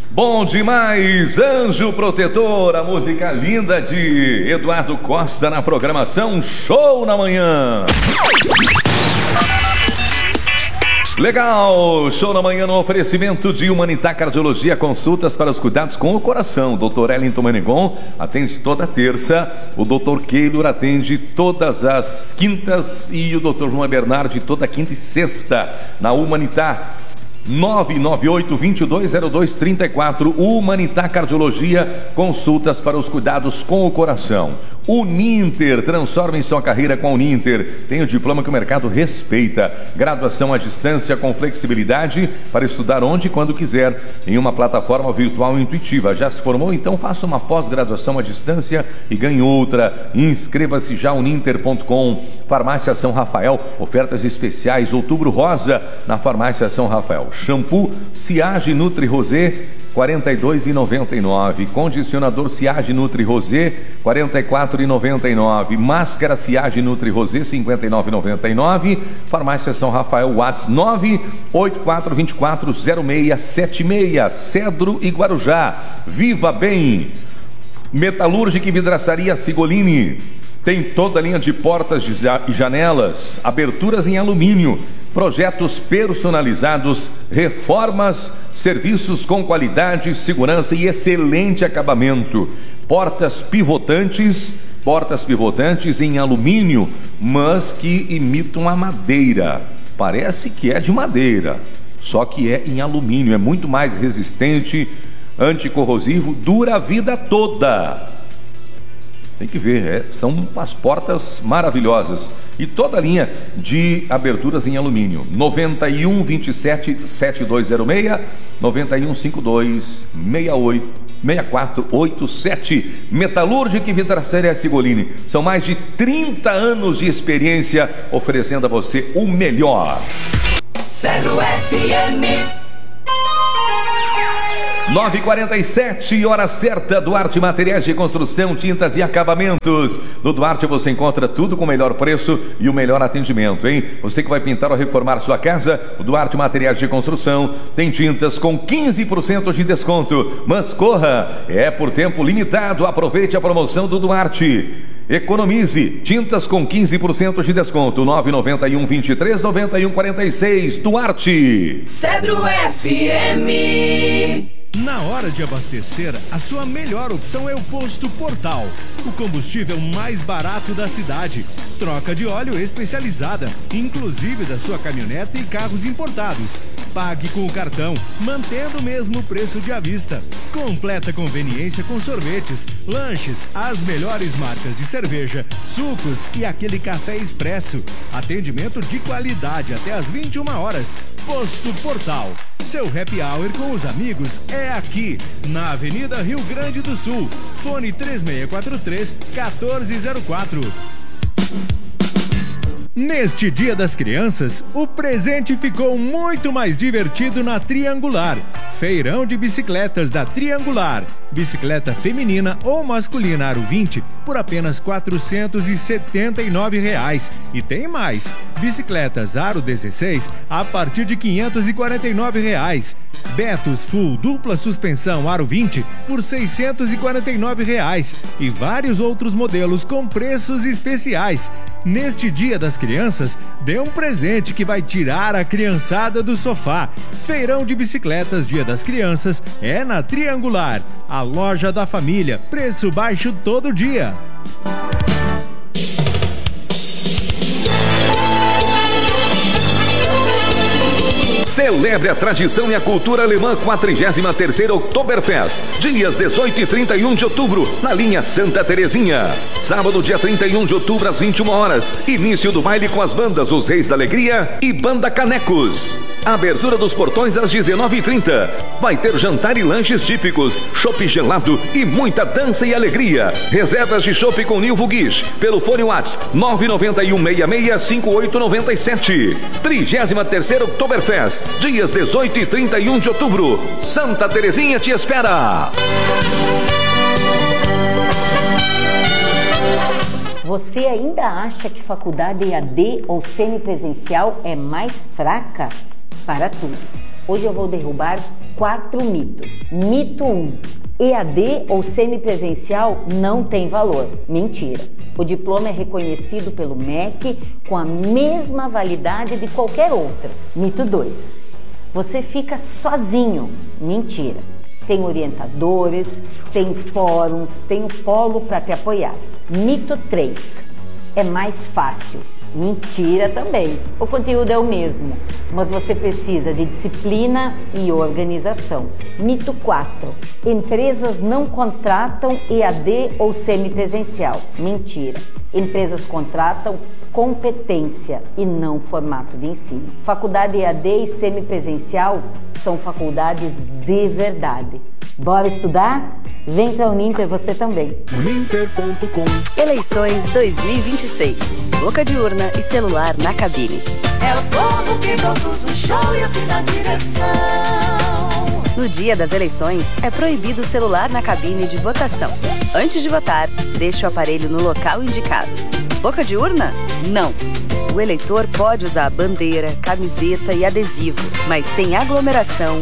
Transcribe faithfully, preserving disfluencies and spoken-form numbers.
Bom demais, Anjo Protetor, a música linda de Eduardo Costa na programação Show na Manhã. Legal, Show na Manhã no oferecimento de Humanitar Cardiologia, consultas para os cuidados com o coração. doutor Ellington Menegon atende toda terça, o doutor Keylor atende todas as quintas e o doutor João Bernardi toda quinta e sexta na Humanitar. nove nove oito, dois dois zero dois, três quatro. Humanitar Cardiologia, consultas para os cuidados com o coração. Uninter, transforme sua carreira com a Uninter. Tem o diploma que o mercado respeita. Graduação à distância com flexibilidade para estudar onde e quando quiser, em uma plataforma virtual intuitiva. Já se formou? Então faça uma pós-graduação à distância e ganhe outra. Inscreva-se já, uninter ponto com. Farmácia São Rafael, ofertas especiais. Outubro Rosa na Farmácia São Rafael. Shampoo Ciage Nutri Rosé, quarenta e dois reais e noventa e nove centavos. Condicionador Ciage Nutri Rosé, quarenta e quatro reais e noventa e nove centavos. Máscara Ciage Nutri Rosé, cinquenta e nove reais e noventa e nove centavos. Farmácia São Rafael, WhatsApp nove oito quatro dois quatro zero seis sete seis. Cedro e Guarujá. Viva Bem. Metalúrgica e Vidraçaria Sigolini. Tem toda a linha de portas e janelas, aberturas em alumínio, projetos personalizados, reformas, serviços com qualidade, segurança e excelente acabamento. Portas pivotantes, portas pivotantes em alumínio, mas que imitam a madeira. Parece que é de madeira, só que é em alumínio, é muito mais resistente, anticorrosivo, dura a vida toda. Tem que ver, é, são as portas maravilhosas. E toda a linha de aberturas em alumínio. nove um, vinte e sete, setenta e dois zero seis, nove um, cinquenta e dois, sessenta e oito, sessenta e quatro oitenta e sete. Metalúrgica e Vidraçaria Sigolini. São mais de trinta anos de experiência oferecendo a você o melhor. Zero F M. nove e quarenta e sete, hora certa. Duarte Materiais de Construção, Tintas e Acabamentos. No Duarte você encontra tudo com o melhor preço e o melhor atendimento, hein? Você que vai pintar ou reformar sua casa, o Duarte Materiais de Construção tem tintas com quinze por cento de desconto. Mas corra, é por tempo limitado. Aproveite a promoção do Duarte. Economize, tintas com quinze por cento de desconto. Nove nove um, vinte e três, noventa e um, quarenta e seis. Duarte. Cedro F M. Na hora de abastecer, a sua melhor opção é o Posto Portal, o combustível mais barato da cidade. Troca de óleo especializada, inclusive da sua caminhonete e carros importados. Pague com o cartão, mantendo o mesmo preço de à vista. Completa conveniência com sorvetes, lanches, as melhores marcas de cerveja, sucos e aquele café expresso. Atendimento de qualidade até às vinte e uma horas. Posto Portal. Seu happy hour com os amigos é aqui, na Avenida Rio Grande do Sul. Fone três seis quatro três, um quatro zero quatro. Neste Dia das Crianças, o presente ficou muito mais divertido na Triangular. Feirão de bicicletas da Triangular. Bicicleta feminina ou masculina aro vinte por apenas quatrocentos e setenta e nove reais. E tem mais. Bicicletas aro dezesseis a partir de quinhentos e quarenta e nove reais. Betos Full dupla suspensão aro vinte por seiscentos e quarenta e nove reais. E vários outros modelos com preços especiais. Neste Dia das Crianças, dê um presente que vai tirar a criançada do sofá. Feirão de bicicletas Dia das Crianças é na Triangular, a loja da família. Preço baixo todo dia. Celebre a tradição e a cultura alemã com a trigésima terceira Oktoberfest. Dias dezoito e trinta e um de outubro, na linha Santa Terezinha. Sábado, dia trinta e um de outubro, às vinte e uma horas. Início do baile com as bandas Os Reis da Alegria e Banda Canecos. Abertura dos portões às dezenove e trinta. Vai ter jantar e lanches típicos, chopp gelado e muita dança e alegria. Reservas de chopp com Nilvo Guiz pelo fone WhatsApp nove nove um, seis seis, cinco oito nove sete. trigésima terceira Oktoberfest. Dias dezoito e trinta e um de outubro. Santa Terezinha te espera. Você ainda acha que faculdade E A D ou semipresencial é mais fraca? Para tudo. Hoje eu vou derrubar quatro mitos. Mito um. E A D ou semipresencial não tem valor. Mentira. O diploma é reconhecido pelo M E C com a mesma validade de qualquer outra. Mito dois. Você fica sozinho. Mentira. Tem orientadores, tem fóruns, tem o polo para te apoiar. Mito três. É mais fácil. Mentira também. O conteúdo é o mesmo, mas você precisa de disciplina e organização. Mito quatro. Empresas não contratam E A D ou semipresencial. Mentira. Empresas contratam competência e não formato de ensino. Faculdade E A D e semipresencial são faculdades de verdade. Bora estudar? Vem para a Uninter você também. uninter ponto com. Eleições dois mil e vinte e seis. Boca de urna e celular na cabine. É o povo que produz o show e assim na direção. No dia das eleições, é proibido o celular na cabine de votação. Antes de votar, deixe o aparelho no local indicado. Boca de urna? Não. O eleitor pode usar bandeira, camiseta e adesivo, mas sem aglomeração